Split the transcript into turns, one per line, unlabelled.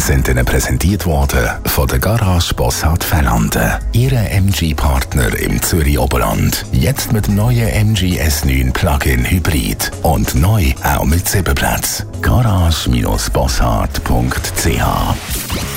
sind Ihnen präsentiert worden von der Garage Bossart Fernanden. Ihre MG-Partner im Zürich Oberland. Jetzt mit dem neuen MG S9 Plug-in Hybrid. Und neu auch mit Sitzenplatz. Garage-bossart.ch